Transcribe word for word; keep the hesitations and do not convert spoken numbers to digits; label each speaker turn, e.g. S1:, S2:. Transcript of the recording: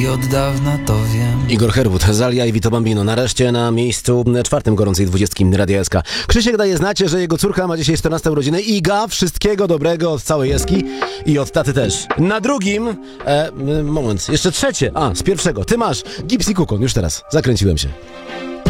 S1: i od dawna to wiem.
S2: Igor Herwód, Zalia i Vito Bambino. Nareszcie na miejscu czwartym gorącej dwudziestki Radia S K. Krzysiek daje znacie, że jego córka ma dzisiaj czternaste urodziny. Iga, wszystkiego dobrego od całej Eski i od taty też. Na drugim, e, moment, jeszcze trzecie, a, z pierwszego. Ty masz Gipsy Kukon, już teraz, zakręciłem się.